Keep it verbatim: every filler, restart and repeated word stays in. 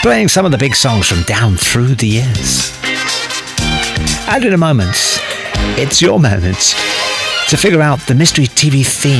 playing some of the big songs from down through the years. And in a moment, it's your moment to figure out the mystery T V theme